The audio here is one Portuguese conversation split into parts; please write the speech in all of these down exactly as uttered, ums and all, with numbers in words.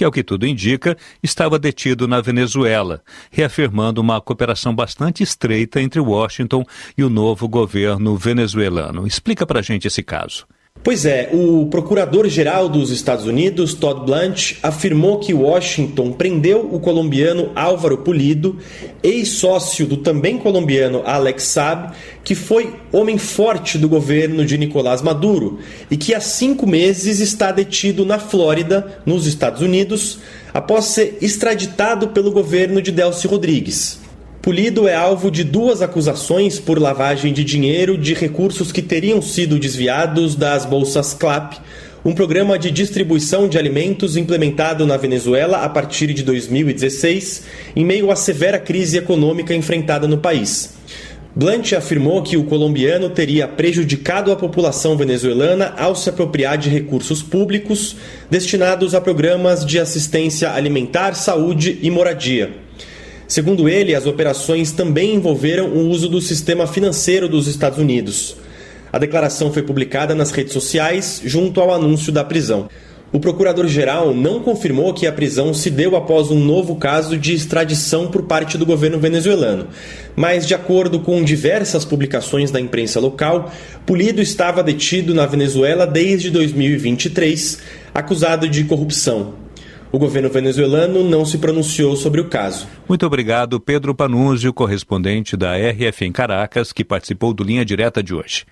que, ao que tudo indica, estava detido na Venezuela, reafirmando uma cooperação bastante estreita entre Washington e o novo governo venezuelano. Explica pra gente esse caso. Pois é, o procurador-geral dos Estados Unidos, Todd Blanche, afirmou que Washington prendeu o colombiano Álvaro Pulido, ex-sócio do também colombiano Alex Saab, que foi homem forte do governo de Nicolás Maduro e que há cinco meses está detido na Flórida, nos Estados Unidos, após ser extraditado pelo governo de Delcy Rodrigues. Pulido é alvo de duas acusações por lavagem de dinheiro de recursos que teriam sido desviados das bolsas CLAP, um programa de distribuição de alimentos implementado na Venezuela a partir de dois mil e dezesseis, em meio à severa crise econômica enfrentada no país. Blanche afirmou que o colombiano teria prejudicado a população venezuelana ao se apropriar de recursos públicos destinados a programas de assistência alimentar, saúde e moradia. Segundo ele, as operações também envolveram o uso do sistema financeiro dos Estados Unidos. A declaração foi publicada nas redes sociais junto ao anúncio da prisão. O procurador-geral não confirmou que a prisão se deu após um novo caso de extradição por parte do governo venezuelano. Mas, de acordo com diversas publicações da imprensa local, Pulido estava detido na Venezuela desde dois mil e vinte e três, acusado de corrupção. O governo venezuelano não se pronunciou sobre o caso. Muito obrigado, Pedro Panunzio, correspondente da R F em Caracas, que participou do Linha Direta de hoje.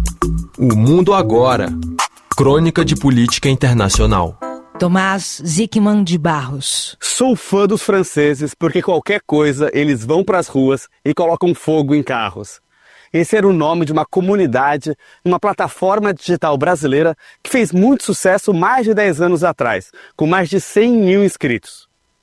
O Mundo Agora. Crônica de Política Internacional. Tomás Zickman de Barros. Sou fã dos franceses porque qualquer coisa eles vão para as ruas e colocam fogo em carros. Esse era o nome de uma comunidade, uma plataforma digital brasileira que fez muito sucesso mais de dez anos atrás, com mais de cem mil inscritos.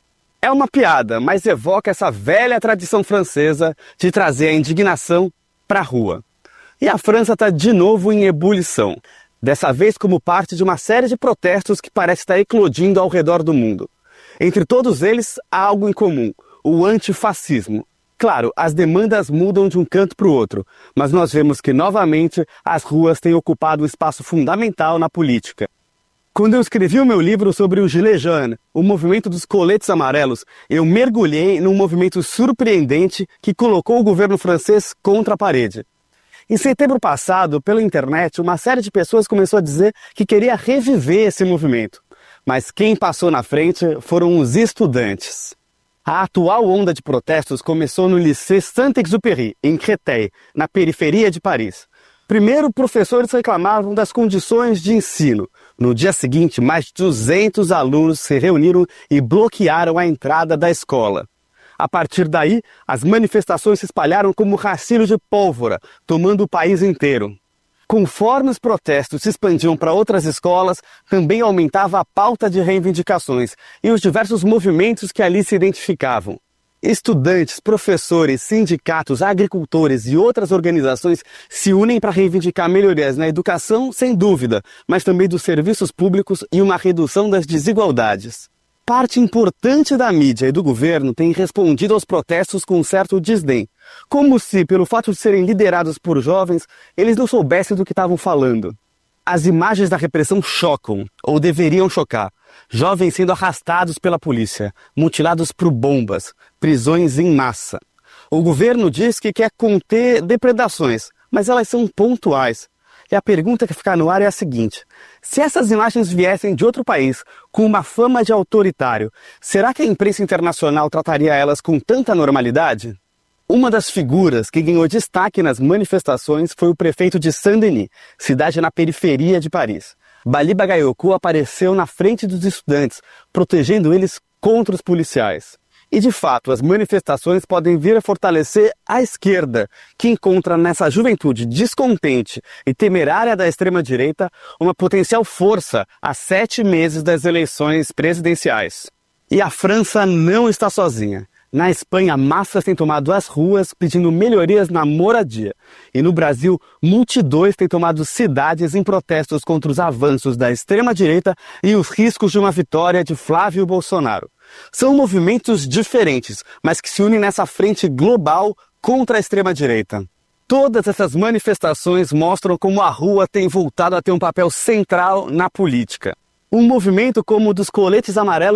É uma piada, mas evoca essa velha tradição francesa de trazer a indignação para a rua. E a França está de novo em ebulição, dessa vez como parte de uma série de protestos que parece estar eclodindo ao redor do mundo. Entre todos eles, há algo em comum: o antifascismo. Claro, as demandas mudam de um canto para o outro, mas nós vemos que, novamente, as ruas têm ocupado um espaço fundamental na política. Quando eu escrevi o meu livro sobre o Gilets Jaunes, o movimento dos coletes amarelos, eu mergulhei num movimento surpreendente que colocou o governo francês contra a parede. Em setembro passado, pela internet, uma série de pessoas começou a dizer que queria reviver esse movimento. Mas quem passou na frente foram os estudantes. A atual onda de protestos começou no Lycée Saint-Exupéry, em Créteil, na periferia de Paris. Primeiro, professores reclamavam das condições de ensino. No dia seguinte, mais de duzentos alunos se reuniram e bloquearam a entrada da escola. A partir daí, as manifestações se espalharam como rastilho de pólvora, tomando o país inteiro. Conforme os protestos se expandiam para outras escolas, também aumentava a pauta de reivindicações e os diversos movimentos que ali se identificavam. Estudantes, professores, sindicatos, agricultores e outras organizações se unem para reivindicar melhorias na educação, sem dúvida, mas também dos serviços públicos e uma redução das desigualdades. Parte importante da mídia e do governo tem respondido aos protestos com um certo desdém, como se, pelo fato de serem liderados por jovens, eles não soubessem do que estavam falando. As imagens da repressão chocam, ou deveriam chocar. Jovens sendo arrastados pela polícia, mutilados por bombas, prisões em massa. O governo diz que quer conter depredações, mas elas são pontuais. E a pergunta que fica no ar é a seguinte: se essas imagens viessem de outro país, com uma fama de autoritário, será que a imprensa internacional trataria elas com tanta normalidade? Uma das figuras que ganhou destaque nas manifestações foi o prefeito de Saint-Denis, cidade na periferia de Paris. Bali Bagayoko apareceu na frente dos estudantes, protegendo eles contra os policiais. E, de fato, as manifestações podem vir a fortalecer a esquerda, que encontra nessa juventude descontente e temerária da extrema-direita uma potencial força a sete meses das eleições presidenciais. E a França não está sozinha. Na Espanha, massas têm tomado as ruas pedindo melhorias na moradia. E no Brasil, multidões têm tomado cidades em protestos contra os avanços da extrema-direita e os riscos de uma vitória de Flávio Bolsonaro. São movimentos diferentes, mas que se unem nessa frente global contra a extrema-direita. Todas essas manifestações mostram como a rua tem voltado a ter um papel central na política. Um movimento como o dos coletes amarelos